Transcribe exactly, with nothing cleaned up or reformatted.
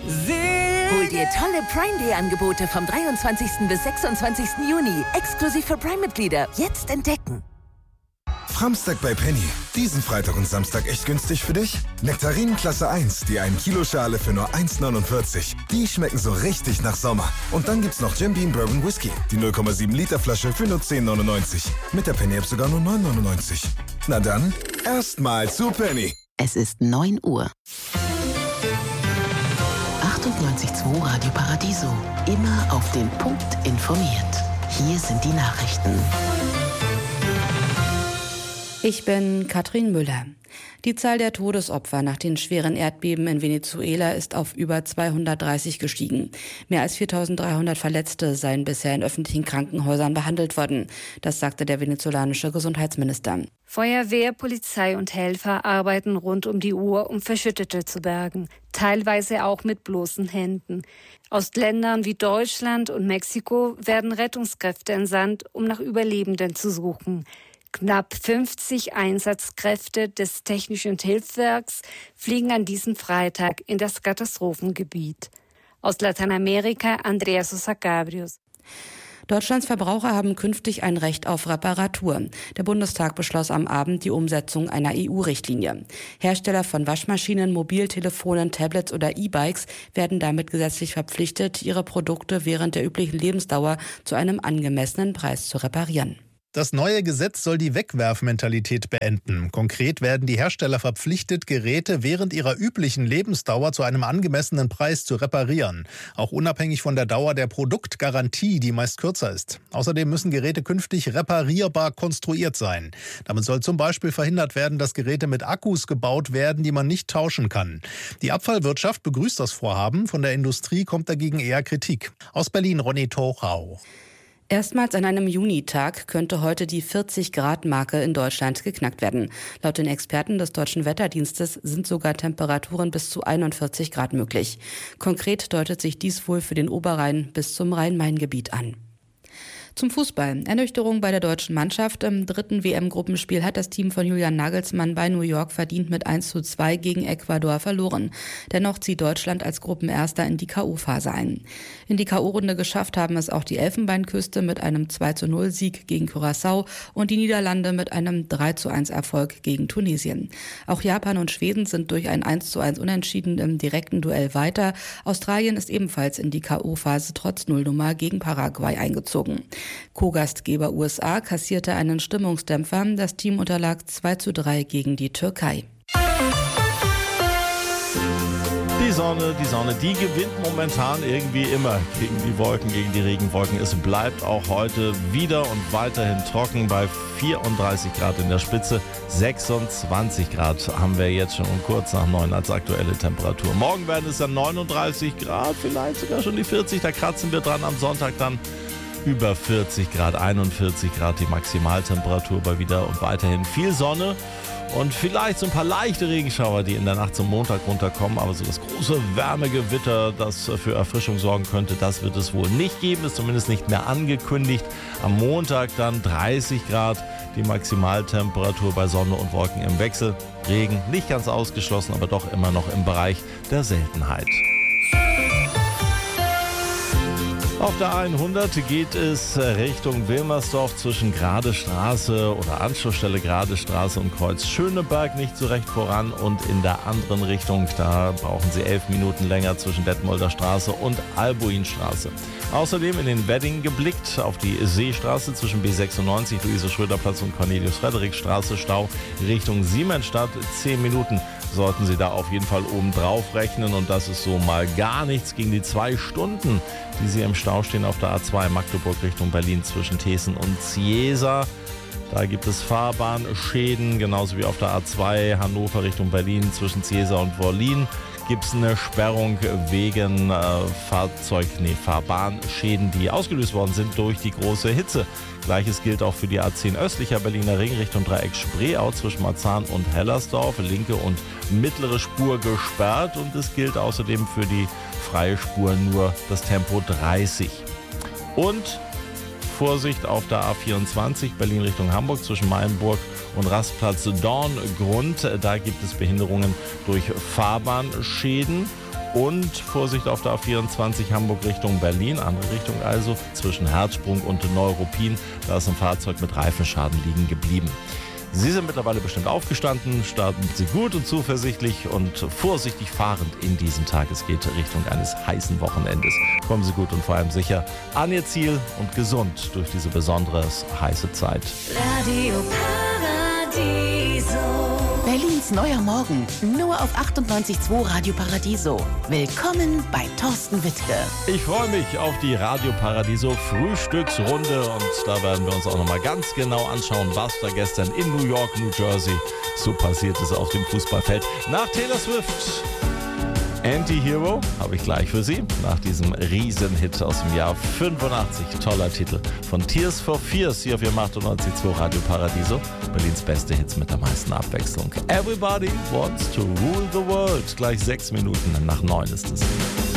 Hol dir tolle Prime Day Angebote vom dreiundzwanzigsten bis sechsundzwanzigsten Juni. Exklusiv für Prime-Mitglieder. Jetzt entdecken. Framstag bei Penny. Diesen Freitag und Samstag echt günstig für dich? Nektarinen Klasse eins, die ein Kilo Schale für nur eins neunundvierzig. Die schmecken so richtig nach Sommer. Und dann gibt's noch Jim Beam Bourbon Whisky. Die null Komma sieben Liter Flasche für nur zehn neunundneunzig. Mit der Penny App sogar nur neun neunundneunzig. Na dann, erstmal zu Penny. Es ist neun Uhr. achtundneunzig Komma zwei Radio Paradiso. Immer auf den Punkt informiert. Hier sind die Nachrichten. Ich bin Katrin Müller. Die Zahl der Todesopfer nach den schweren Erdbeben in Venezuela ist auf über zweihundertdreißig gestiegen. Mehr als viertausenddreihundert Verletzte seien bisher in öffentlichen Krankenhäusern behandelt worden. Das sagte der venezolanische Gesundheitsminister. Feuerwehr, Polizei und Helfer arbeiten rund um die Uhr, um Verschüttete zu bergen. Teilweise auch mit bloßen Händen. Aus Ländern wie Deutschland und Mexiko werden Rettungskräfte entsandt, um nach Überlebenden zu suchen. Knapp fünfzig Einsatzkräfte des Technischen Hilfswerks fliegen an diesem Freitag in das Katastrophengebiet. Aus Lateinamerika Andrea Sosa Cabrios. Deutschlands Verbraucher haben künftig ein Recht auf Reparatur. Der Bundestag beschloss am Abend die Umsetzung einer E U-Richtlinie. Hersteller von Waschmaschinen, Mobiltelefonen, Tablets oder E-Bikes werden damit gesetzlich verpflichtet, ihre Produkte während der üblichen Lebensdauer zu einem angemessenen Preis zu reparieren. Das neue Gesetz soll die Wegwerfmentalität beenden. Konkret werden die Hersteller verpflichtet, Geräte während ihrer üblichen Lebensdauer zu einem angemessenen Preis zu reparieren. Auch unabhängig von der Dauer der Produktgarantie, die meist kürzer ist. Außerdem müssen Geräte künftig reparierbar konstruiert sein. Damit soll zum Beispiel verhindert werden, dass Geräte mit Akkus gebaut werden, die man nicht tauschen kann. Die Abfallwirtschaft begrüßt das Vorhaben. Von der Industrie kommt dagegen eher Kritik. Aus Berlin Ronny Tochau. Erstmals an einem Junitag könnte heute die vierzig-Grad-Marke in Deutschland geknackt werden. Laut den Experten des Deutschen Wetterdienstes sind sogar Temperaturen bis zu einundvierzig Grad möglich. Konkret deutet sich dies wohl für den Oberrhein bis zum Rhein-Main-Gebiet an. Zum Fußball. Ernüchterung bei der deutschen Mannschaft. Im dritten W M-Gruppenspiel hat das Team von Julian Nagelsmann bei New York verdient mit eins zu zwei gegen Ecuador verloren. Dennoch zieht Deutschland als Gruppenerster in die K O-Phase ein. In die K O-Runde geschafft haben es auch die Elfenbeinküste mit einem zwei zu null Sieg gegen Curaçao und die Niederlande mit einem drei zu eins Erfolg gegen Tunesien. Auch Japan und Schweden sind durch ein eins zu eins Unentschieden im direkten Duell weiter. Australien ist ebenfalls in die K O-Phase trotz Nullnummer gegen Paraguay eingezogen. Co-Gastgeber U S A kassierte einen Stimmungsdämpfer. Das Team unterlag zwei zu drei gegen die Türkei. Die Sonne, die Sonne, die gewinnt momentan irgendwie immer gegen die Wolken, gegen die Regenwolken. Es bleibt auch heute wieder und weiterhin trocken bei vierunddreißig Grad in der Spitze. sechsundzwanzig Grad haben wir jetzt schon um kurz nach neun als aktuelle Temperatur. Morgen werden es dann neununddreißig Grad, vielleicht sogar schon die vierzig. Da kratzen wir dran am Sonntag dann. Über vierzig Grad, einundvierzig Grad die Maximaltemperatur bei wieder und weiterhin viel Sonne und vielleicht so ein paar leichte Regenschauer, die in der Nacht zum Montag runterkommen. Aber so das große Wärmegewitter, das für Erfrischung sorgen könnte, das wird es wohl nicht geben, ist zumindest nicht mehr angekündigt. Am Montag dann dreißig Grad die Maximaltemperatur bei Sonne und Wolken im Wechsel. Regen nicht ganz ausgeschlossen, aber doch immer noch im Bereich der Seltenheit. Auf der hundert geht es Richtung Wilmersdorf zwischen Gradestraße oder Anschlussstelle Gradestraße und Kreuz Schöneberg nicht so recht voran und in der anderen Richtung, da brauchen Sie elf Minuten länger zwischen Detmolder Straße und Albuinstraße. Außerdem in den Wedding geblickt auf die Seestraße zwischen B sechsundneunzig, Luise-Schröder-Platz und Cornelius-Friedrich-Straße Stau Richtung Siemensstadt. zehn Minuten sollten Sie da auf jeden Fall oben drauf rechnen und das ist so mal gar nichts gegen die zwei Stunden, die Sie im Stau stehen auf der A zwei Magdeburg Richtung Berlin zwischen Thesen und Ciesa. Da gibt es Fahrbahnschäden, genauso wie auf der A zwei Hannover Richtung Berlin zwischen Ciesa und Wollin. Gibt es eine Sperrung wegen äh, Fahrzeug, nee, Fahrbahnschäden, die ausgelöst worden sind durch die große Hitze. Gleiches gilt auch für die A zehn östlicher Berliner Ring Richtung Dreieck Spreeau zwischen Marzahn und Hellersdorf. Linke und mittlere Spur gesperrt und es gilt außerdem für die freie Spur nur das Tempo dreißig. Und Vorsicht auf der A vierundzwanzig Berlin Richtung Hamburg zwischen Mayenburg und Rastplatz Dorngrund. Da gibt es Behinderungen durch Fahrbahnschäden. Und Vorsicht auf der A vierundzwanzig Hamburg Richtung Berlin, andere Richtung also, zwischen Herzsprung und Neuruppin. Da ist ein Fahrzeug mit Reifenschaden liegen geblieben. Sie sind mittlerweile bestimmt aufgestanden, starten Sie gut und zuversichtlich und vorsichtig fahrend in diesen Tag. Es geht Richtung eines heißen Wochenendes. Kommen Sie gut und vor allem sicher an Ihr Ziel und gesund durch diese besonders heiße Zeit. Radio Paradiso. Berlins neuer Morgen, nur auf achtundneunzig Komma zwei Radio Paradiso. Willkommen bei Thorsten Wittke. Ich freue mich auf die Radio Paradiso Frühstücksrunde und da werden wir uns auch nochmal ganz genau anschauen, was da gestern in New York, New Jersey so passiert ist auf dem Fußballfeld. Nach Taylor Swift, Anti-Hero, habe ich gleich für Sie, nach diesem Riesenhit aus dem Jahr fünfundachtzig. Toller Titel von Tears for Fears hier auf Ihrem achtundneunzig Komma zwei Radio Paradiso. Berlins beste Hits mit der meisten Abwechslung. Everybody wants to rule the world. Gleich sechs Minuten nach neun ist es.